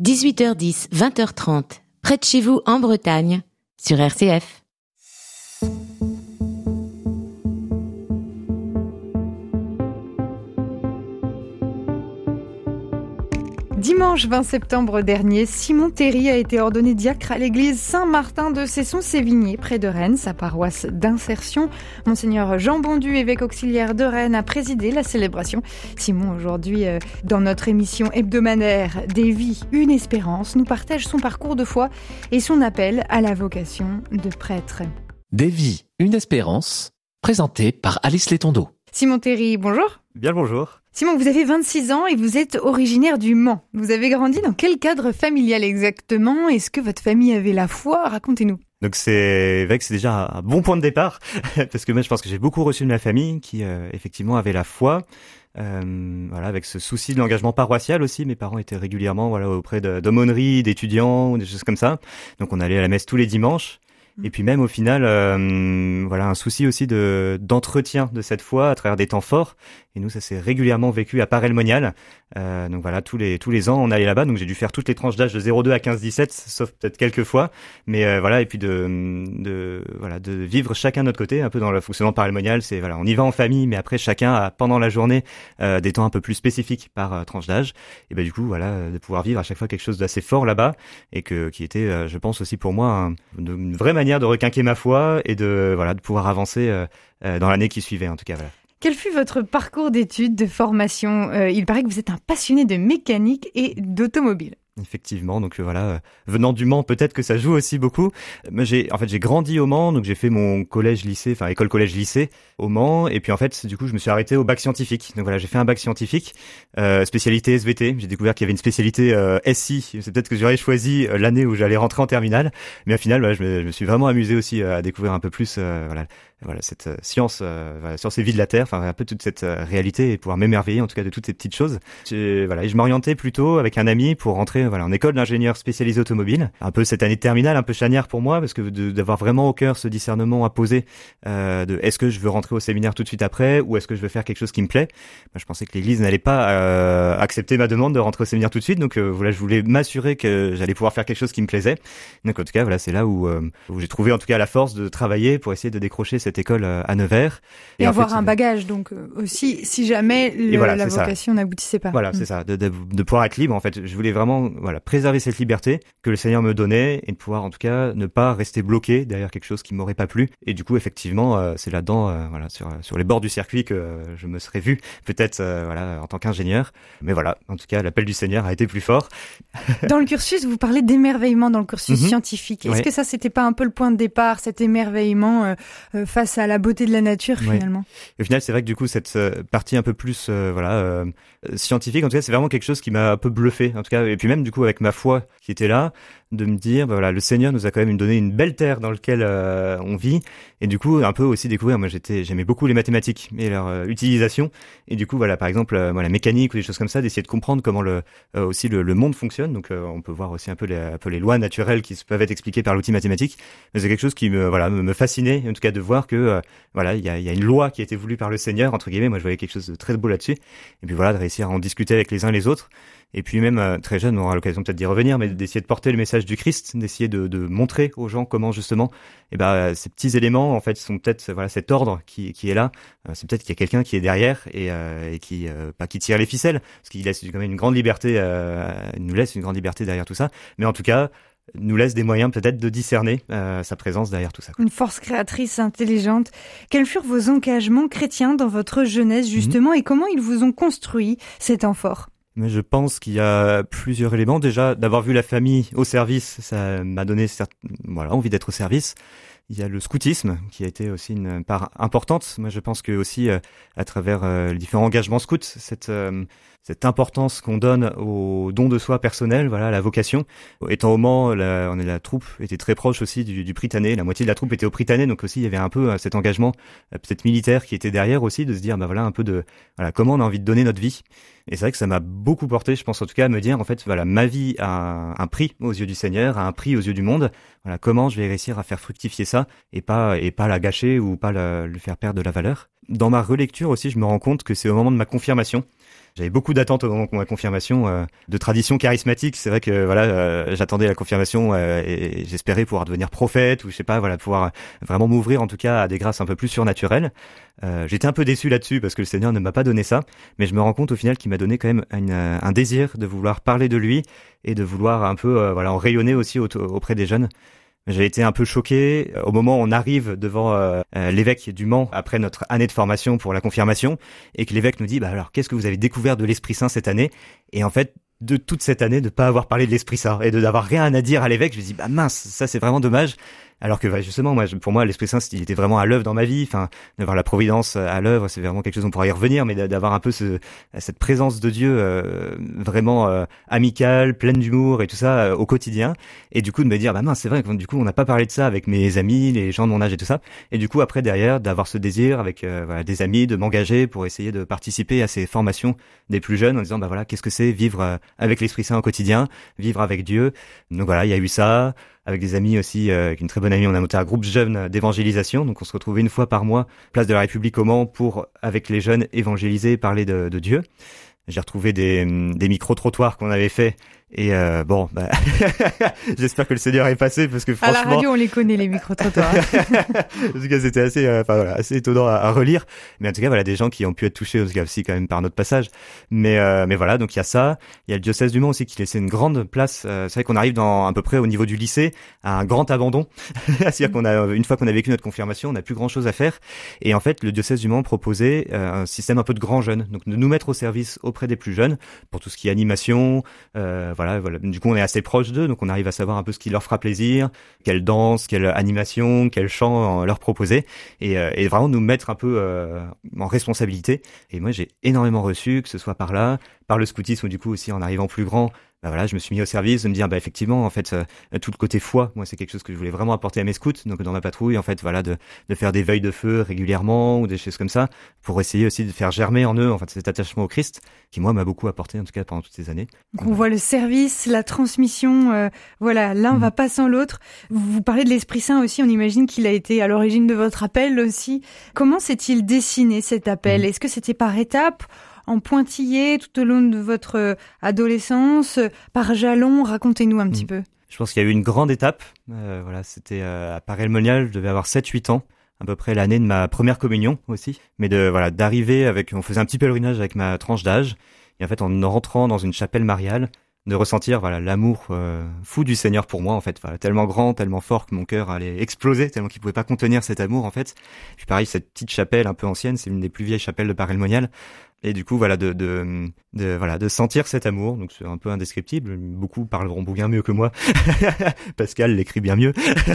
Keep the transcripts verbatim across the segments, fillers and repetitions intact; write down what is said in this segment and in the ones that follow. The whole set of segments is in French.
dix-huit heures dix, vingt heures trente, près de chez vous en Bretagne, sur R C F. Dimanche vingt septembre dernier, Simon Théry a été ordonné diacre à l'église Saint-Martin de Cesson-Sévigné, près de Rennes, sa paroisse d'Insertion. Monseigneur Jean Bondu, évêque auxiliaire de Rennes, a présidé la célébration. Simon, aujourd'hui, euh, dans notre émission hebdomadaire Des vies, une espérance, nous partage son parcours de foi et son appel à la vocation de prêtre. Des vies, une espérance, présenté par Alice Létondo. Simon Théry, bonjour. Bien le bonjour. Simon, vous avez vingt-six ans et vous êtes originaire du Mans. Vous avez grandi dans quel cadre familial exactement ? Est-ce que votre famille avait la foi ? Racontez-nous. Donc c'est vrai que c'est déjà un bon point de départ, parce que moi je pense que j'ai beaucoup reçu de ma famille qui euh, effectivement avait la foi, euh, voilà, avec ce souci de l'engagement paroissial aussi. Mes parents étaient régulièrement voilà auprès de, d'aumôneries, d'étudiants ou des choses comme ça. Donc on allait à la messe tous les dimanches. Et puis même au final, euh, voilà, un souci aussi de d'entretien de cette foi à travers des temps forts. Et nous, ça s'est régulièrement vécu à Paray-le-Monial. Euh, donc voilà, tous les tous les ans, on allait là-bas. Donc j'ai dû faire toutes les tranches d'âge de zéro deux à quinze dix-sept, sauf peut-être quelques fois. Mais euh, voilà, et puis de de voilà de vivre chacun de notre côté, un peu dans le fonctionnement Paray-le-Monial. C'est voilà, on y va en famille, mais après chacun a pendant la journée euh, des temps un peu plus spécifiques par euh, tranche d'âge. Et ben du coup, voilà, de pouvoir vivre à chaque fois quelque chose d'assez fort là-bas et que qui était, euh, je pense aussi pour moi, un, une vraie manière de requinquer ma foi et de voilà de pouvoir avancer euh, euh, dans l'année qui suivait en tout cas. Voilà. Quel fut votre parcours d'études, de formation ? euh, Il paraît que vous êtes un passionné de mécanique et d'automobile. Effectivement, donc euh, voilà, euh, venant du Mans, peut-être que ça joue aussi beaucoup. Moi, j'ai, en fait, j'ai grandi au Mans, donc j'ai fait mon collège-lycée, enfin école collège-lycée au Mans, et puis en fait, du coup, je me suis arrêté au bac scientifique. Donc voilà, j'ai fait un bac scientifique, euh, spécialité S V T. J'ai découvert qu'il y avait une spécialité euh, S I. C'est peut-être que j'aurais choisi euh, l'année où j'allais rentrer en terminale, mais au final, voilà, je, me, je me suis vraiment amusé aussi euh, à découvrir un peu plus, euh, voilà. Voilà cette euh, science, euh, voilà, science et vie de la Terre, enfin un peu toute cette euh, réalité et pouvoir m'émerveiller en tout cas de toutes ces petites choses. J'ai, voilà, et je m'orientais plutôt avec un ami pour rentrer voilà en école d'ingénieur spécialisé automobile. Un peu cette année de terminale, un peu charnière pour moi parce que de, d'avoir vraiment au cœur ce discernement à poser euh, de est-ce que je veux rentrer au séminaire tout de suite après ou est-ce que je veux faire quelque chose qui me plaît. Moi, je pensais que l'Église n'allait pas euh, accepter ma demande de rentrer au séminaire tout de suite, donc euh, voilà, je voulais m'assurer que j'allais pouvoir faire quelque chose qui me plaisait. Donc en tout cas, voilà, c'est là où, euh, où j'ai trouvé en tout cas la force de travailler pour essayer de décrocher cette école à Nevers. Et, et avoir fait, un bagage, donc aussi, si jamais le, voilà, la vocation ça. n'aboutissait pas. Voilà, mmh. c'est ça, de, de, de pouvoir être libre. En fait, je voulais vraiment voilà préserver cette liberté que le Seigneur me donnait et de pouvoir en tout cas ne pas rester bloqué derrière quelque chose qui m'aurait pas plu. Et du coup, effectivement, euh, c'est là-dedans, euh, voilà, sur sur les bords du circuit que euh, je me serais vu peut-être euh, voilà en tant qu'ingénieur. Mais voilà, en tout cas, l'appel du Seigneur a été plus fort. Dans le cursus, vous parlez d'émerveillement dans le cursus mmh. scientifique. Est-ce ouais. que ça, c'était pas un peu le point de départ, cet émerveillement euh, euh, face à la beauté de la nature finalement. Ouais. Et au final, c'est vrai que du coup, cette euh, partie un peu plus euh, voilà euh, scientifique, en tout cas, c'est vraiment quelque chose qui m'a un peu bluffé, en tout cas. Et puis même du coup, avec ma foi qui était là, de me dire, bah, voilà, le Seigneur nous a quand même donné une belle terre dans laquelle euh, on vit, et du coup, un peu aussi découvrir. Moi, j'étais, j'aimais beaucoup les mathématiques et leur euh, utilisation, et du coup, voilà, par exemple, euh, moi, la mécanique ou des choses comme ça, d'essayer de comprendre comment le euh, aussi le, le monde fonctionne. Donc, euh, on peut voir aussi un peu les, un peu les lois naturelles qui peuvent être expliquées par l'outil mathématique. Mais c'est quelque chose qui me, voilà, me, me fascinait, en tout cas, de voir que, euh, voilà, il y a, il y a une loi qui a été voulue par le Seigneur entre guillemets. Moi, je voyais quelque chose de très beau là-dessus. Et puis voilà, de réussir à en discuter avec les uns les autres. Et puis même euh, très jeune, on aura l'occasion peut-être d'y revenir, mais d'essayer de porter le message du Christ, d'essayer de, de montrer aux gens comment justement, eh ben ces petits éléments en fait sont peut-être voilà cet ordre qui qui est là. Euh, c'est peut-être qu'il y a quelqu'un qui est derrière et, euh, et qui euh, pas qui tire les ficelles, parce qu'il laisse quand même une grande liberté, euh, il nous laisse une grande liberté derrière tout ça. Mais en tout cas, nous laisse des moyens peut-être de discerner euh, sa présence derrière tout ça. Une force créatrice intelligente. Quels furent vos engagements chrétiens dans votre jeunesse justement, mmh. et comment ils vous ont construit cet amphore ? Mais je pense qu'il y a plusieurs éléments. Déjà, d'avoir vu la famille au service, ça m'a donné certes, voilà, envie d'être au service. Il y a le scoutisme qui a été aussi une part importante. Moi, je pense que aussi euh, à travers euh, les différents engagements scouts, cette euh, cette importance qu'on donne au don de soi personnel, voilà, à la vocation. Étant au Mans, la, on est la troupe était très proche aussi du, du Prytanée. La moitié de la troupe était au Prytanée, donc aussi il y avait un peu euh, cet engagement euh, peut-être militaire qui était derrière aussi, de se dire bah voilà un peu de voilà comment on a envie de donner notre vie. Et c'est vrai que ça m'a beaucoup porté, je pense en tout cas à me dire en fait voilà ma vie a un, un prix aux yeux du Seigneur, a un prix aux yeux du monde. Voilà comment je vais réussir à faire fructifier ça et pas et pas la gâcher ou pas la, le faire perdre de la valeur. Dans ma relecture aussi, je me rends compte que c'est au moment de ma confirmation. J'avais beaucoup d'attentes au moment de ma confirmation, euh, de tradition charismatique. C'est vrai que voilà, euh, j'attendais la confirmation euh, et j'espérais pouvoir devenir prophète ou je sais pas, voilà, pouvoir vraiment m'ouvrir en tout cas à des grâces un peu plus surnaturelles. Euh, j'étais un peu déçu là-dessus parce que le Seigneur ne m'a pas donné ça, mais je me rends compte au final qu'il m'a donné quand même une, un désir de vouloir parler de lui et de vouloir un peu euh, voilà en rayonner aussi au, auprès des jeunes. J'ai été un peu choqué au moment où on arrive devant euh, l'évêque du Mans après notre année de formation pour la confirmation et que l'évêque nous dit bah alors qu'est-ce que vous avez découvert de l'Esprit Saint cette année? Et en fait de toute cette année de pas avoir parlé de l'Esprit Saint et de n'avoir rien à dire à l'évêque, je me dis bah mince, ça c'est vraiment dommage. Alors que bah, justement moi pour moi l'Esprit Saint il était vraiment à l'œuvre dans ma vie, enfin d'avoir la providence à l'œuvre, c'est vraiment quelque chose, on pourra y revenir, mais d'avoir un peu ce, cette présence de Dieu euh, vraiment euh, amicale, pleine d'humour et tout ça euh, au quotidien, et du coup de me dire bah mince c'est vrai que du coup on n'a pas parlé de ça avec mes amis, les gens de mon âge et tout ça, et du coup après derrière d'avoir ce désir avec euh, voilà, des amis, de m'engager pour essayer de participer à ces formations des plus jeunes en disant bah voilà qu'est-ce que c'est vivre euh, avec l'Esprit Saint au quotidien, vivre avec Dieu. Donc voilà, il y a eu ça. Avec des amis aussi, euh, avec une très bonne amie, on a monté un groupe jeune d'évangélisation. Donc on se retrouvait une fois par mois, place de la République au Mans, pour, avec les jeunes, évangéliser, parler de, de Dieu. J'ai retrouvé des, des micro-trottoirs qu'on avait fait. Et euh, bon, bah, j'espère que le Seigneur est passé parce que franchement... À la radio, on les connaît, les micro-trottoirs. En tout cas, c'était assez, euh, enfin voilà, assez étonnant à, à relire. Mais en tout cas, voilà, des gens qui ont pu être touchés, en tout cas aussi quand même par notre passage. Mais euh, mais voilà, donc il y a ça. Il y a le diocèse du Mans aussi qui laissait une grande place. Euh, c'est vrai qu'on arrive dans à peu près au niveau du lycée à un grand abandon. C'est-à-dire qu'on a une fois qu'on a vécu notre confirmation, on n'a plus grand-chose à faire. Et en fait, le diocèse du Mans proposait euh, un système un peu de grands jeunes, donc de nous mettre au service auprès des plus jeunes pour tout ce qui est animation. Euh, Voilà, voilà. Du coup, on est assez proche d'eux, donc on arrive à savoir un peu ce qui leur fera plaisir, quelle danse, quelle animation, quel chant leur proposer, et, euh, et vraiment nous mettre un peu euh, en responsabilité. Et moi, j'ai énormément reçu, que ce soit par là, par le scoutisme, du coup aussi en arrivant plus grand. Bah voilà, je me suis mis au service de me dire bah effectivement en fait euh, tout le côté foi, moi c'est quelque chose que je voulais vraiment apporter à mes scouts, donc dans ma patrouille en fait voilà de de faire des veilles de feu régulièrement ou des choses comme ça pour essayer aussi de faire germer en eux en fait cet attachement au Christ qui moi m'a beaucoup apporté en tout cas pendant toutes ces années. Donc on voit le service, la transmission, euh, voilà, l'un mmh. va pas sans l'autre. Vous parlez de l'Esprit Saint aussi, on imagine qu'il a été à l'origine de votre appel aussi. Comment s'est-il dessiné cet appel? mmh. Est-ce que c'était par étapes, en pointillé tout au long de votre adolescence, par jalons? Racontez-nous un petit mmh. peu. Je pense qu'il y a eu une grande étape. Euh, voilà, c'était euh, à Paray-le-Monial, je devais avoir sept huit ans, à peu près l'année de ma première communion aussi. Mais de voilà, d'arriver avec, on faisait un petit pèlerinage avec ma tranche d'âge, et en fait en rentrant dans une chapelle mariale, de ressentir voilà l'amour euh, fou du Seigneur pour moi en fait, voilà, tellement grand, tellement fort que mon cœur allait exploser, tellement qu'il pouvait pas contenir cet amour en fait. Puis pareil, cette petite chapelle un peu ancienne, c'est l'une des plus vieilles chapelles de Paray-le-Monial. Et du coup, voilà, de, de, de, voilà, de sentir cet amour. Donc, c'est un peu indescriptible. Beaucoup parleront bien mieux que moi. Pascal l'écrit bien mieux.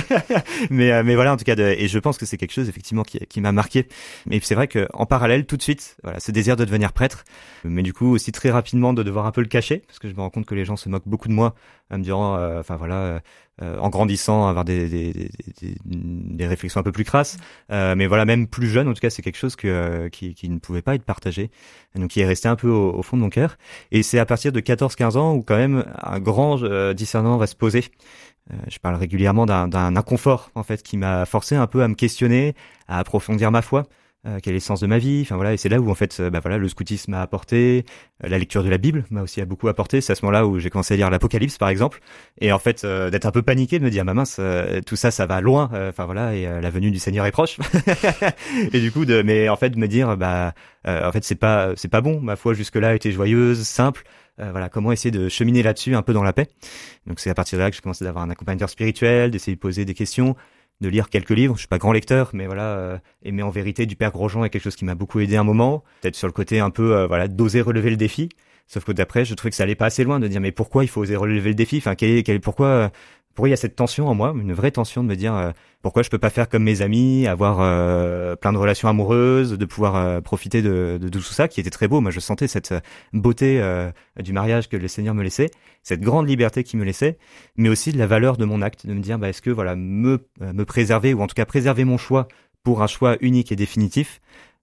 mais, mais voilà, en tout cas, de, et je pense que c'est quelque chose, effectivement, qui, qui m'a marqué. Mais c'est vrai que, en parallèle, tout de suite, voilà, ce désir de devenir prêtre. Mais du coup, aussi très rapidement de devoir un peu le cacher. Parce que je me rends compte que les gens se moquent beaucoup de moi. En me disant, euh, enfin voilà, euh, en grandissant, avoir des, des, des, des, des réflexions un peu plus crasses. Euh, mais voilà, même plus jeune, en tout cas, c'est quelque chose que, euh, qui, qui ne pouvait pas être partagé. Donc, qui est resté un peu au, au fond de mon cœur. Et c'est à partir de quatorze quinze ans où quand même un grand euh, discernement va se poser. Euh, je parle régulièrement d'un, d'un inconfort, en fait, qui m'a forcé un peu à me questionner, à approfondir ma foi. Euh, quel est le sens de ma vie, enfin voilà, et c'est là où en fait euh, bah voilà, le scoutisme m'a apporté, euh, la lecture de la Bible m'a aussi a beaucoup apporté. C'est à ce moment-là où j'ai commencé à lire l'Apocalypse par exemple, et en fait euh, d'être un peu paniqué, de me dire ma mince, euh, tout ça ça va loin, enfin euh, voilà, et euh, la venue du Seigneur est proche. Et du coup de mais en fait de me dire bah euh, en fait c'est pas c'est pas bon, ma foi jusque-là était joyeuse, simple. Euh, voilà, comment essayer de cheminer là-dessus un peu dans la paix. Donc c'est à partir de là que j'ai commencé d'avoir un accompagnateur spirituel, d'essayer de poser des questions, de lire quelques livres. Je suis pas grand lecteur, mais voilà, euh, aimer en vérité du Père Grosjean est quelque chose qui m'a beaucoup aidé un moment. Peut-être sur le côté un peu, euh, voilà, d'oser relever le défi. Sauf que d'après, je trouvais que ça allait pas assez loin de dire mais pourquoi il faut oser relever le défi. Enfin, quel est, quel est, pourquoi, euh, pourquoi il y a cette tension en moi, une vraie tension de me dire euh, pourquoi je peux pas faire comme mes amis, avoir euh, plein de relations amoureuses, de pouvoir euh, profiter de, de, de tout ça qui était très beau. Moi, je sentais cette beauté euh, du mariage que le Seigneur me laissait, cette grande liberté qu'il me laissait, mais aussi de la valeur de mon acte, de me dire bah est-ce que voilà me euh, me préserver ou en tout cas préserver mon choix pour un choix unique et définitif.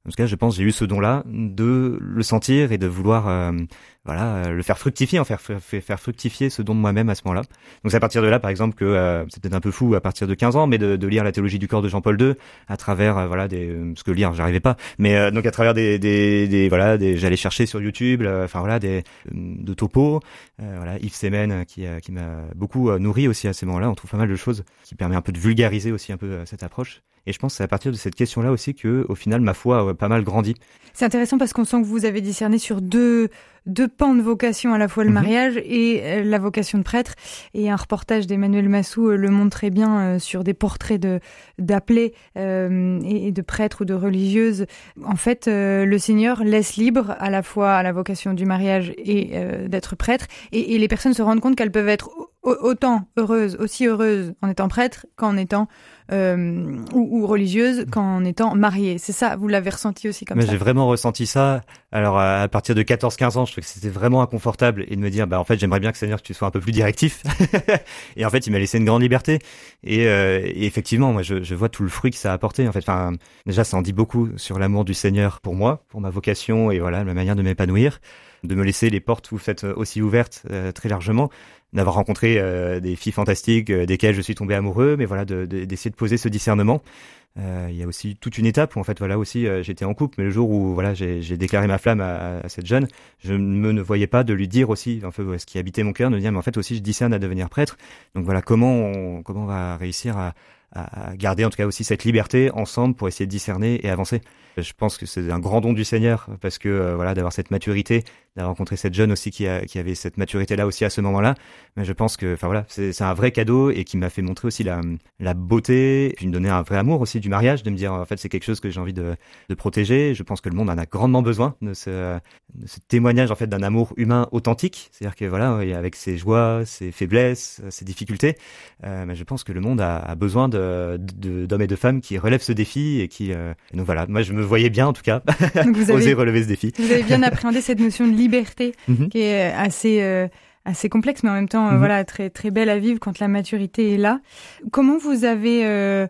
En tout cas, je pense que j'ai eu ce don-là de le sentir et de vouloir euh, voilà, le faire fructifier, en faire, faire faire fructifier ce don de moi-même à ce moment-là. Donc c'est à partir de là, par exemple, que euh, c'est peut-être un peu fou à partir de quinze ans, mais de, de lire la théologie du corps de Jean-Paul deux à travers euh, voilà des parce que lire, j'arrivais pas, mais euh, donc à travers des des, des voilà des j'allais chercher sur YouTube, enfin euh, voilà des de topos, euh, voilà Yves Semen qui euh, qui m'a beaucoup euh, nourri aussi à ces moments-là. On trouve pas mal de choses qui permet un peu de vulgariser aussi un peu euh, cette approche. Et je pense que c'est à partir de cette question-là aussi que, au final, ma foi a pas mal grandi. C'est intéressant parce qu'on sent que vous avez discerné sur deux, deux pans de vocation, à la fois le mariage mm-hmm. et la vocation de prêtre. Et un reportage d'Emmanuel Massou le montre très bien euh, sur des portraits de, d'appelés euh, et, et de prêtres ou de religieuses. En fait, euh, le Seigneur laisse libre à la fois à la vocation du mariage et euh, d'être prêtre. Et, et les personnes se rendent compte qu'elles peuvent être autant heureuses, aussi heureuses en étant prêtre qu'en étant euh, ou, ou religieuse qu'en étant mariée. C'est ça, vous l'avez ressenti aussi comme Mais ça? J'ai vraiment ressenti ça. Alors à partir de quatorze quinze ans, je trouvais que c'était vraiment inconfortable et de me dire bah en fait j'aimerais bien que Seigneur que tu sois un peu plus directif. Et en fait il m'a laissé une grande liberté et, euh, et effectivement moi je, je vois tout le fruit que ça a apporté en fait. Enfin déjà ça en dit beaucoup sur l'amour du Seigneur pour moi, pour ma vocation et voilà la manière de m'épanouir, de me laisser les portes ouvertes aussi ouvertes euh, très largement, d'avoir rencontré euh, des filles fantastiques euh, desquelles je suis tombé amoureux, mais voilà de, de, d'essayer de poser ce discernement. Euh, il y a aussi toute une étape où en fait voilà aussi euh, j'étais en couple, mais le jour où voilà j'ai, j'ai déclaré ma flamme à, à cette jeune, je me ne voyais pas de lui dire aussi en fait ce qui habitait mon cœur, de me dire mais en fait aussi je discerne à devenir prêtre. Donc voilà comment on, comment on va réussir à, à garder en tout cas aussi cette liberté ensemble pour essayer de discerner et avancer. Je pense que c'est un grand don du Seigneur parce que euh, voilà d'avoir cette maturité, d'avoir rencontré cette jeune aussi qui a qui avait cette maturité là aussi à ce moment-là. Mais je pense que enfin voilà, c'est c'est un vrai cadeau et qui m'a fait montrer aussi la la beauté, puis me donner un vrai amour aussi du mariage, de me dire en fait c'est quelque chose que j'ai envie de de protéger. Je pense que le monde en a grandement besoin de ce de ce témoignage en fait d'un amour humain authentique, c'est-à-dire que voilà avec ses joies, ses faiblesses, ses difficultés, euh, mais je pense que le monde a, a besoin de, de d'hommes et de femmes qui relèvent ce défi et qui euh, et donc voilà, moi je me voyais bien en tout cas vous avez, oser relever ce défi. Vous avez bien appréhendé cette notion de liberté mm-hmm. qui est assez euh, assez complexe mais en même temps mm-hmm. euh, voilà très très belle à vivre quand la maturité est là. Comment vous avez euh,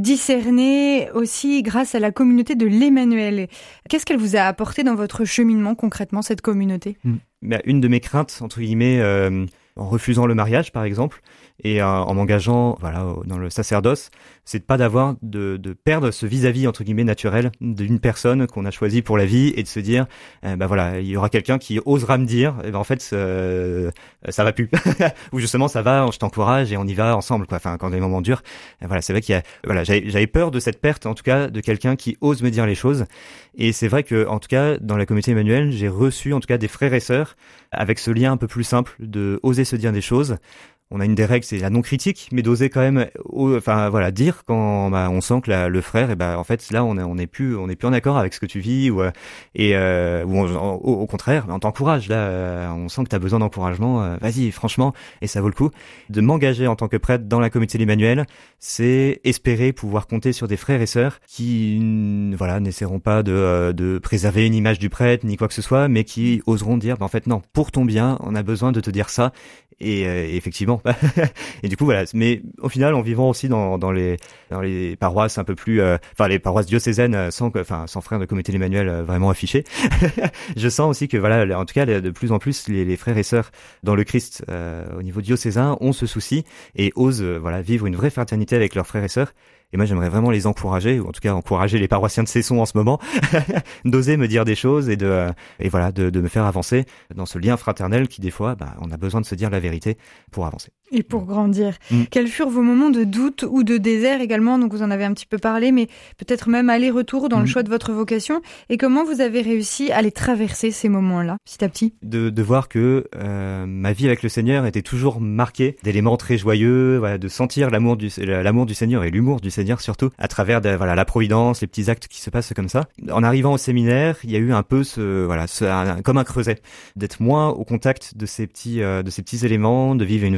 discerné aussi grâce à la communauté de l'Emmanuel? Qu'est-ce qu'elle vous a apporté dans votre cheminement concrètement cette communauté? mm. bah, Une de mes craintes entre guillemets euh, en refusant le mariage par exemple et euh, en m'engageant voilà dans le sacerdoce, c'est de pas d'avoir de, de perdre ce vis-à-vis entre guillemets naturel d'une personne qu'on a choisi pour la vie et de se dire euh, bah voilà il y aura quelqu'un qui osera me dire eh ben en fait euh, ça va plus ou justement ça va, je t'encourage et on y va ensemble quoi. Enfin quand les moments durs, euh, voilà c'est vrai qu'il y a voilà j'avais, j'avais peur de cette perte en tout cas de quelqu'un qui ose me dire les choses et c'est vrai que en tout cas dans la communauté Emmanuel j'ai reçu en tout cas des frères et sœurs avec ce lien un peu plus simple de oser se dire des choses. On a une des règles, c'est la non-critique, mais d'oser quand même, enfin voilà, dire quand bah, on sent que la, le frère, et bah en fait là on est on est plus on est plus en accord avec ce que tu vis ou et euh, ou on, au, au contraire, on t'encourage là, euh, on sent que t'as besoin d'encouragement, euh, vas-y franchement et ça vaut le coup de m'engager en tant que prêtre dans la communauté de l'Emmanuel, c'est espérer pouvoir compter sur des frères et sœurs qui voilà n'essaieront pas de de préserver une image du prêtre ni quoi que ce soit, mais qui oseront dire bah en fait non pour ton bien on a besoin de te dire ça. Et, euh, et effectivement et du coup voilà, mais au final en vivant aussi dans dans les dans les paroisses un peu plus euh, enfin les paroisses diocésaines sans enfin sans frères de communauté de l'Emmanuel euh, vraiment affichés je sens aussi que voilà en tout cas de plus en plus les, les frères et sœurs dans le Christ euh, au niveau diocésain ont ce souci et osent euh, voilà vivre une vraie fraternité avec leurs frères et sœurs. Et moi, j'aimerais vraiment les encourager, ou en tout cas encourager les paroissiens de Cesson en ce moment, d'oser me dire des choses et de et voilà de, de me faire avancer dans ce lien fraternel qui des fois, bah, on a besoin de se dire la vérité pour avancer. Et pour grandir. Mm. Quels furent vos moments de doute ou de désert également? Donc vous en avez un petit peu parlé, mais peut-être même aller-retour dans mm. le choix de votre vocation. Et comment vous avez réussi à les traverser ces moments-là, petit à petit? De, de voir que euh, ma vie avec le Seigneur était toujours marquée d'éléments très joyeux, voilà, de sentir l'amour du l'amour du Seigneur et l'humour du Seigneur surtout à travers de, voilà la providence, les petits actes qui se passent comme ça. En arrivant au séminaire, il y a eu un peu ce voilà ce, un, comme un creuset, d'être moins au contact de ces petits euh, de ces petits éléments, de vivre une vie fraternelle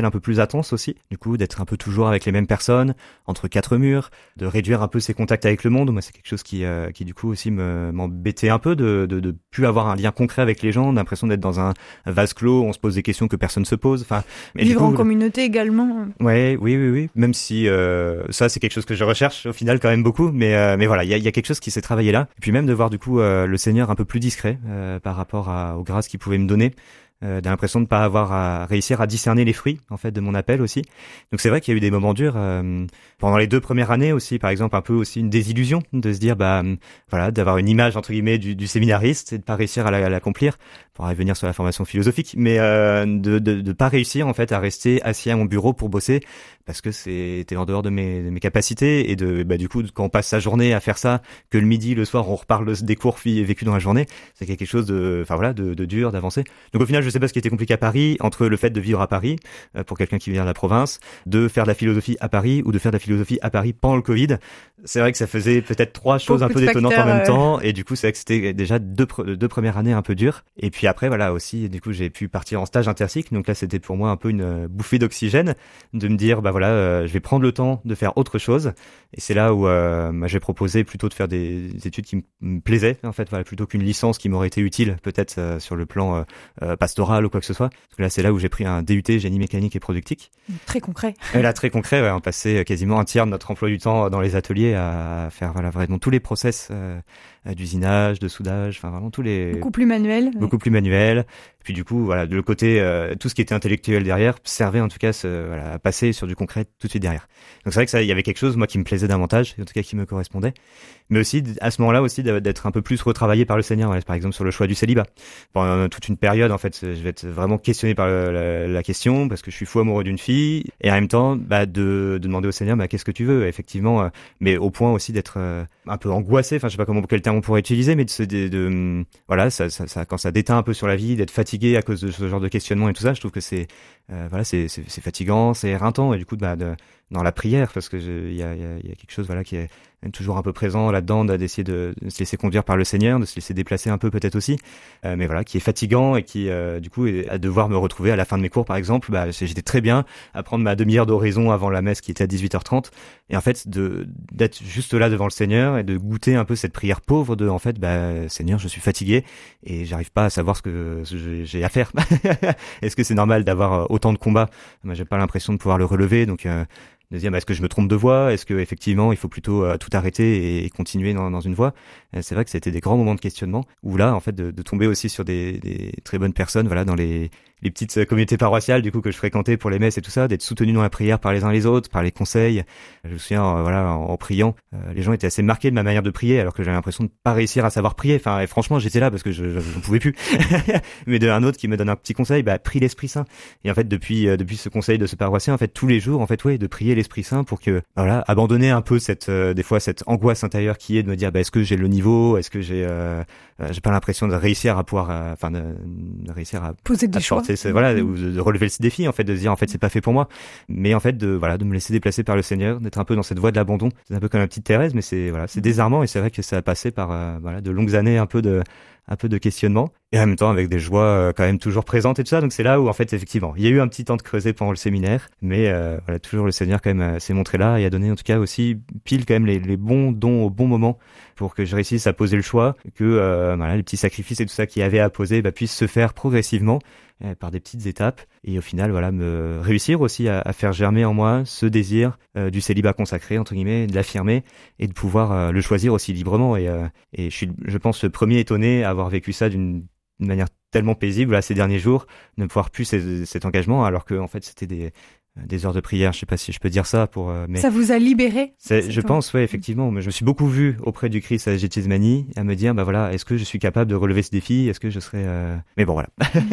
relationnel un peu plus intense aussi, du coup d'être un peu toujours avec les mêmes personnes, entre quatre murs, de réduire un peu ses contacts avec le monde. Moi c'est quelque chose qui euh, qui du coup aussi me m'embêtait un peu de de de plus avoir un lien concret avec les gens, l'impression d'être dans un vase clos, on se pose des questions que personne se pose. Enfin, mais vivre du coup, en communauté également. Ouais, oui, oui, oui. Même si euh, ça, c'est quelque chose que je recherche au final quand même beaucoup, mais euh, mais voilà, il y a, y a quelque chose qui s'est travaillé là. Et puis même de voir du coup euh, le Seigneur un peu plus discret euh, par rapport à, aux grâces qu'il pouvait me donner. Euh, j'ai l'impression de pas avoir à réussir à discerner les fruits en fait de mon appel aussi. Donc c'est vrai qu'il y a eu des moments durs euh, pendant les deux premières années aussi, par exemple un peu aussi une désillusion de se dire bah voilà d'avoir une image entre guillemets du, du séminariste et de pas réussir à, la, à l'accomplir. On pourra revenir sur la formation philosophique, mais euh, de, de de pas réussir en fait à rester assis à mon bureau pour bosser parce que c'était en dehors de mes, de mes capacités et de bah du coup quand on passe sa journée à faire ça, que le midi le soir on reparle des cours vécus dans la journée, c'est quelque chose de enfin voilà de, de dur d'avancer. Donc au final je sais pas ce qui était compliqué à Paris entre le fait de vivre à Paris euh, pour quelqu'un qui vient de la province, de faire de la philosophie à Paris ou de faire de la philosophie à Paris pendant le Covid. C'est vrai que ça faisait peut-être trois choses Beaucoup un peu de détonnantes facteurs, en même euh... temps et du coup c'est vrai que c'était déjà deux deux premières années un peu dures. Et puis après voilà aussi du coup j'ai pu partir en stage intercycle, donc là c'était pour moi un peu une bouffée d'oxygène de me dire bah voilà euh, je vais prendre le temps de faire autre chose. Et c'est là où euh, bah, j'ai proposé plutôt de faire des, des études qui me plaisaient en fait, voilà, plutôt qu'une licence qui m'aurait été utile peut-être euh, sur le plan euh, euh, pastoral ou quoi que ce soit. Parce que là c'est là où j'ai pris un D U T génie mécanique et productique. Très concret. Et là très concret, ouais, on passait quasiment un tiers de notre emploi du temps dans les ateliers à faire voilà vraiment tous les process euh, d'usinage, de soudage, enfin vraiment tous les beaucoup plus manuel. Beaucoup oui. plus manuel. Et puis du coup voilà de le côté euh, tout ce qui était intellectuel derrière servait en tout cas ce, voilà, à passer sur du concret tout de suite derrière. Donc c'est vrai que ça il y avait quelque chose moi qui me plaisait davantage, en tout cas qui me correspondait. Mais aussi à ce moment-là aussi d'être un peu plus retravaillé par le Seigneur, voilà, par exemple sur le choix du célibat. Pendant toute une période en fait, je vais être vraiment questionné par le, la, la question parce que je suis fou amoureux d'une fille et en même temps bah de, de demander au Seigneur bah qu'est-ce que tu veux effectivement, euh, mais au point aussi d'être euh, un peu angoissé. Enfin je sais pas comment quel terme on pourrait utiliser, mais de se de, de voilà ça, ça, ça quand ça déteint un peu sur la vie, d'être fatigué à cause de ce genre de questionnement et tout ça, je trouve que c'est euh, voilà c'est c'est c'est fatigant, c'est éreintant et du coup bah de, dans la prière parce que il y a il y a, y a quelque chose voilà qui est toujours un peu présent là-dedans, d'essayer de, de se laisser conduire par le Seigneur, de se laisser déplacer un peu peut-être aussi, euh, mais voilà, qui est fatigant et qui, euh, du coup, à devoir me retrouver à la fin de mes cours, par exemple, bah, j'étais très bien à prendre ma demi-heure d'oraison avant la messe qui était à dix-huit heures trente, et en fait, de d'être juste là devant le Seigneur et de goûter un peu cette prière pauvre de, en fait, bah, Seigneur, je suis fatigué et j'arrive pas à savoir ce que j'ai à faire. Est-ce que c'est normal d'avoir autant de combats? Moi, j'ai pas l'impression de pouvoir le relever, donc. Euh, Deuxième, est-ce que je me trompe de voie? Est-ce que effectivement il faut plutôt euh, tout arrêter et, et continuer dans, dans une voie? euh, C'est vrai que c'était des grands moments de questionnement où là, en fait, de, de tomber aussi sur des, des très bonnes personnes, voilà, dans les, les petites communautés paroissiales du coup que je fréquentais pour les messes et tout ça, d'être soutenu dans la prière par les uns les autres, par les conseils. Je me souviens, euh, voilà, en, en priant, euh, les gens étaient assez marqués de ma manière de prier, alors que j'avais l'impression de pas réussir à savoir prier. Enfin, et franchement, j'étais là parce que je, je, je ne pouvais plus. Mais de un autre qui me donne un petit conseil, bah, prie l'Esprit Saint. Et en fait, depuis, euh, depuis ce conseil de ce paroissien, en fait, tous les jours, en fait, ouais, de prier l'Esprit Saint pour que voilà abandonner un peu cette euh, des fois cette angoisse intérieure qui est de me dire bah est-ce que j'ai le niveau, est-ce que j'ai euh, euh, j'ai pas l'impression de réussir à pouvoir enfin euh, de, de réussir à poser des choix ce, voilà ou de, de relever ce défi en fait de se dire en fait c'est pas fait pour moi, mais en fait de voilà de me laisser déplacer par le Seigneur, d'être un peu dans cette voie de l'abandon. C'est un peu comme la petite Thérèse, mais c'est voilà c'est désarmant et c'est vrai que ça a passé par euh, voilà de longues années un peu de un peu de questionnement et en même temps avec des joies euh, quand même toujours présentes et tout ça. Donc c'est là où en fait effectivement il y a eu un petit temps de creuser pendant le séminaire, mais euh, voilà toujours le Seigneur quand même euh, s'est montré là et a donné en tout cas aussi pile quand même les, les bons dons au bon moment pour que je réussisse à poser le choix, que euh, voilà les petits sacrifices et tout ça qu'il y avait à poser bah, puissent se faire progressivement euh, par des petites étapes et au final voilà me réussir aussi à, à faire germer en moi ce désir euh, du célibat consacré entre guillemets, de l'affirmer et de pouvoir euh, le choisir aussi librement et euh, et je suis je pense le premier étonné à avoir vécu ça d'une d'une manière tellement paisible là ces derniers jours, de ne pouvoir plus ces, cet engagement alors que en fait c'était des des heures de prière, je sais pas si je peux dire ça pour euh, mais ça vous a libéré. C'est, je temps. pense ouais effectivement, mais je me suis beaucoup vu auprès du Christ à Gethsemane à me dire bah voilà, est-ce que je suis capable de relever ce défi, est-ce que je serais euh... mais bon voilà.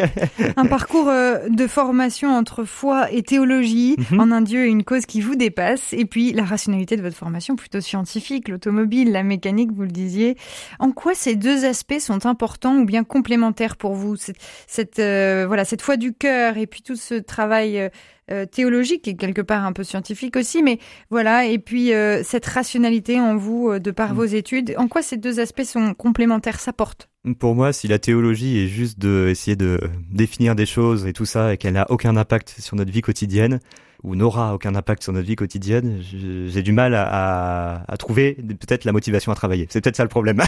Un parcours euh, de formation entre foi et théologie mm-hmm. en un Dieu et une cause qui vous dépasse, et puis la rationalité de votre formation plutôt scientifique, l'automobile, la mécanique, vous le disiez. En quoi ces deux aspects sont importants ou bien complémentaires pour vous, cette cette euh, voilà cette foi du cœur et puis tout ce travail euh, Euh, théologique et quelque part un peu scientifique aussi, mais voilà, et puis euh, cette rationalité en vous euh, de par mmh. vos études, en quoi ces deux aspects sont complémentaires, s'apportent? Pour moi, si la théologie est juste de essayer de définir des choses et tout ça, et qu'elle n'a aucun impact sur notre vie quotidienne, ou n'aura aucun impact sur notre vie quotidienne, j'ai du mal à, à, à trouver peut-être la motivation à travailler. C'est peut-être ça le problème.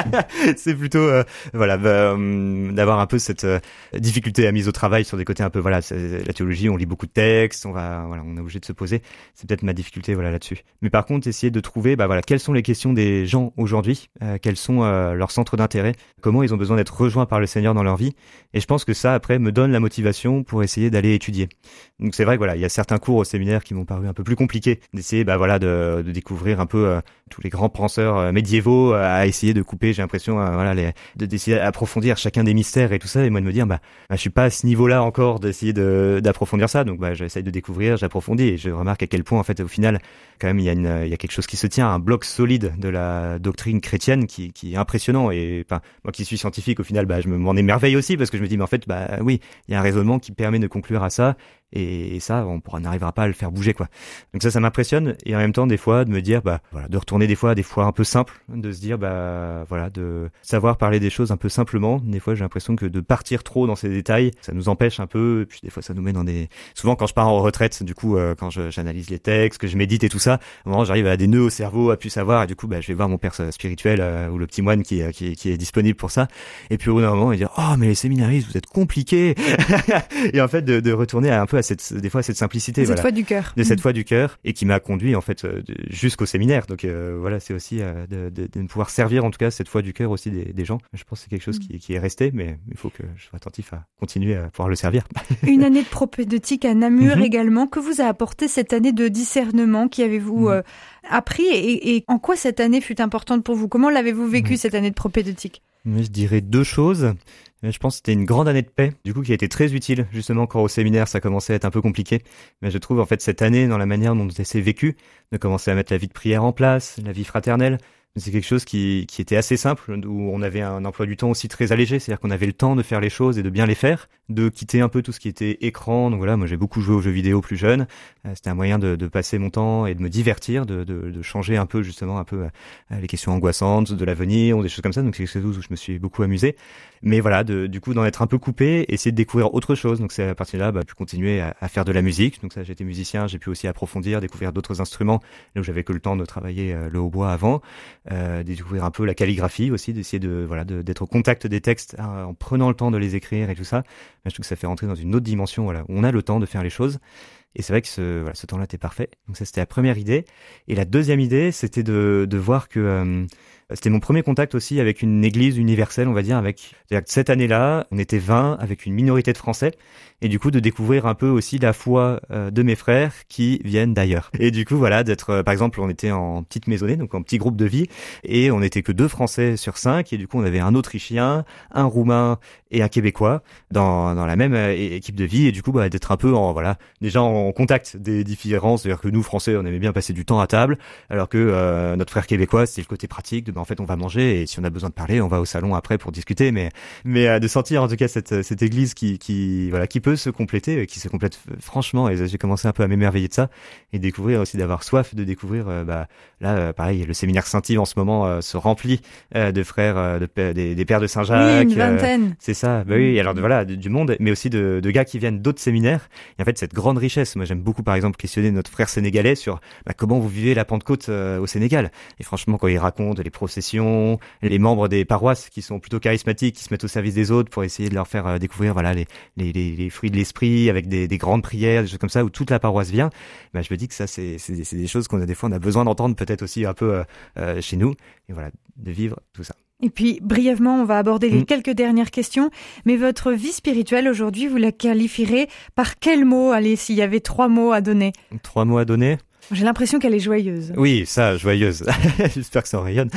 C'est plutôt euh, voilà euh, d'avoir un peu cette euh, difficulté à mise au travail sur des côtés un peu voilà la théologie, on lit beaucoup de textes, on va voilà on est obligé de se poser. C'est peut-être ma difficulté voilà là-dessus. Mais par contre, essayer de trouver bah voilà quelles sont les questions des gens aujourd'hui, euh, quels sont euh, leurs centres d'intérêt, comment ils ont besoin d'être rejoints par le Seigneur dans leur vie. Et je pense que ça après me donne la motivation pour essayer d'aller étudier. Donc c'est vrai que voilà il y a certains cours au séminaire qui m'ont paru un peu plus compliqués, d'essayer bah voilà de, de découvrir un peu euh, tous les grands penseurs euh, médiévaux, euh, à essayer de couper, j'ai l'impression euh, voilà les, de d'essayer d'approfondir chacun des mystères et tout ça, et moi de me dire bah, bah je suis pas à ce niveau-là encore d'essayer de d'approfondir ça, donc bah j'essaye de découvrir, j'approfondis et je remarque à quel point en fait au final quand même il y a une il y a quelque chose qui se tient, un bloc solide de la doctrine chrétienne qui qui est impressionnant. Et enfin moi qui suis scientifique au final bah je m'en émerveille aussi parce que je me dis mais en fait bah oui il y a un raisonnement qui permet de conclure à ça. Et ça, on pourra n'arrivera pas à le faire bouger, quoi. Donc ça, ça m'impressionne. Et en même temps, des fois, de me dire, bah, voilà, de retourner des fois à des fois un peu simples, de se dire, bah, voilà, de savoir parler des choses un peu simplement. Des fois, j'ai l'impression que de partir trop dans ces détails, ça nous empêche un peu. Et puis des fois, ça nous met dans des. Souvent, quand je pars en retraite, du coup, euh, quand je, j'analyse les textes, que je médite et tout ça, à un moment, j'arrive à des nœuds au cerveau, à plus savoir. Et du coup, bah, je vais voir mon père spirituel euh, ou le petit moine qui, qui, qui est disponible pour ça. Et puis au bout d'un moment, il dit, oh, mais les séminaristes, vous êtes compliqués. Et en fait, de, de retourner à un peu à cette, des fois, cette simplicité, cette voilà, foi du cœur, de cette foi du cœur, et qui m'a conduit en fait euh, jusqu'au séminaire. Donc euh, voilà, c'est aussi euh, de, de, de pouvoir servir en tout cas cette foi du cœur aussi des, des gens. Je pense que c'est quelque chose qui, qui est resté, mais il faut que je sois attentif à continuer à pouvoir le servir. Une année de propédeutique à Namur mm-hmm. également. Que vous a apporté cette année de discernement? Qui avez-vous mm-hmm. euh, appris et, et en quoi cette année fut importante pour vous? Comment l'avez-vous vécu mm-hmm. cette année de propédeutique? Mais je dirais deux choses. Je pense que c'était une grande année de paix, du coup, qui a été très utile, justement, quand au séminaire, ça commençait à être un peu compliqué. Mais je trouve, en fait, cette année, dans la manière dont ça s'est vécu, de commencer à mettre la vie de prière en place, la vie fraternelle, c'est quelque chose qui, qui était assez simple, où on avait un emploi du temps aussi très allégé, c'est-à-dire qu'on avait le temps de faire les choses et de bien les faire, de quitter un peu tout ce qui était écran. Donc voilà, moi j'ai beaucoup joué aux jeux vidéo plus jeune, c'était un moyen de, de passer mon temps et de me divertir, de, de, de changer un peu justement un peu les questions angoissantes de l'avenir ou des choses comme ça. Donc c'est quelque chose où je me suis beaucoup amusé. Mais voilà, de, du coup d'en être un peu coupé, essayer de découvrir autre chose. Donc c'est à partir de là, bah, pu continuer à, à faire de la musique. Donc ça, j'ai été musicien, j'ai pu aussi approfondir, découvrir d'autres instruments là où j'avais que le temps de travailler euh, le hautbois avant. Euh, découvrir un peu la calligraphie aussi, d'essayer de voilà de, d'être au contact des textes hein, en prenant le temps de les écrire et tout ça. Mais je trouve que ça fait rentrer dans une autre dimension, voilà, où on a le temps de faire les choses. Et c'est vrai que ce voilà, ce temps-là était parfait. Donc ça, c'était la première idée. Et la deuxième idée, c'était de de voir que euh, c'était mon premier contact aussi avec une église universelle, on va dire, avec, c'est-à-dire que cette année-là, on était vingt avec une minorité de Français. Et du coup, de découvrir un peu aussi la foi euh, de mes frères qui viennent d'ailleurs. Et du coup, voilà, d'être, euh, par exemple, on était en petite maisonnée, donc en petit groupe de vie, et on était que deux Français sur cinq, et du coup, on avait un Autrichien, un Roumain et un Québécois dans dans la même euh, équipe de vie. Et du coup, bah, d'être un peu en, voilà, déjà en contact des différences, c'est-à-dire que nous, Français, on aimait bien passer du temps à table, alors que euh, notre frère québécois, c'était le côté pratique, de, bah, en fait, on va manger, et si on a besoin de parler, on va au salon après pour discuter, mais mais euh, de sentir en tout cas cette cette église qui qui voilà qui peut se compléter, qui se complète franchement, et j'ai commencé un peu à m'émerveiller de ça et découvrir aussi, d'avoir soif de découvrir euh, bah là euh, pareil, le séminaire Saint-Yves en ce moment euh, se remplit euh, de frères euh, de des, des pères de Saint-Jacques, oui, une vingtaine. Euh, c'est ça, bah oui, alors de, voilà de, du monde, mais aussi de, de gars qui viennent d'autres séminaires. Et en fait, cette grande richesse, moi j'aime beaucoup par exemple questionner notre frère sénégalais sur bah, comment vous vivez la Pentecôte euh, au Sénégal. Et franchement, quand il raconte les processions, les membres des paroisses qui sont plutôt charismatiques, qui se mettent au service des autres pour essayer de leur faire euh, découvrir voilà les, les les les fruits de l'esprit avec des des grandes prières, des choses comme ça où toute la paroisse vient, bah je me dis que ça c'est c'est c'est des choses qu'on a des fois on a besoin d'entendre peut-être aussi un peu euh, euh, chez nous, et voilà, de vivre tout ça. Et puis, brièvement, on va aborder les mmh. quelques dernières questions. Mais votre vie spirituelle aujourd'hui, vous la qualifierez par quel mot? Allez, s'il y avait trois mots à donner. Trois mots à donner? J'ai l'impression qu'elle est joyeuse. Oui, ça, joyeuse. J'espère que ça en rayonne.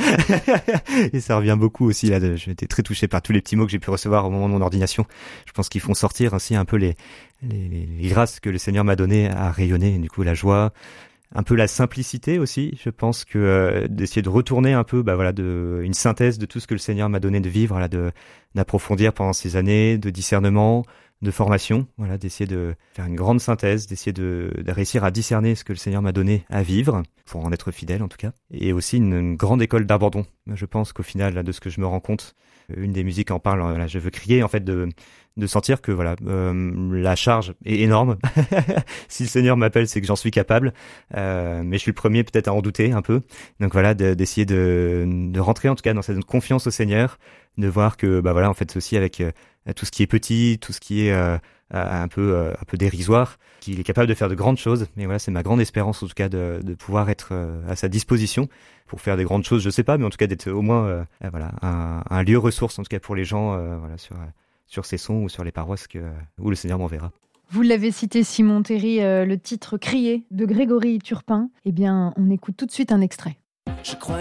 Et ça revient beaucoup aussi là. De, j'ai été très touché par tous les petits mots que j'ai pu recevoir au moment de mon ordination. Je pense qu'ils font sortir aussi un peu les les, les, les grâces que le Seigneur m'a données à rayonner. Du coup, la joie, un peu la simplicité aussi. Je pense que euh, d'essayer de retourner un peu, bah voilà, de une synthèse de tout ce que le Seigneur m'a donné de vivre, là, de d'approfondir pendant ces années de discernement, de formation, voilà, d'essayer de faire une grande synthèse, d'essayer de, de réussir à discerner ce que le Seigneur m'a donné à vivre, pour en être fidèle en tout cas, et aussi une, une grande école d'abandon. Je pense qu'au final, là, de ce que je me rends compte, une des musiques en parle, voilà, je veux crier en fait de de sentir que voilà, euh, la charge est énorme. Si le Seigneur m'appelle, c'est que j'en suis capable, euh, mais je suis le premier peut-être à en douter un peu. Donc voilà, de, d'essayer de de rentrer en tout cas dans cette confiance au Seigneur, de voir que bah voilà, en fait, aussi avec euh, tout ce qui est petit, tout ce qui est euh, un peu euh, un peu dérisoire, qu'il est capable de faire de grandes choses. Mais voilà, c'est ma grande espérance en tout cas de de pouvoir être euh, à sa disposition pour faire des grandes choses. Je sais pas, mais en tout cas d'être au moins euh, voilà un, un lieu ressource en tout cas pour les gens, euh, voilà sur sur ces sons ou sur les paroisses que où le Seigneur m'enverra. Vous l'avez cité, Simon Théry, euh, le titre Crier de Grégory Turpin. Eh bien, on écoute tout de suite un extrait. Je crois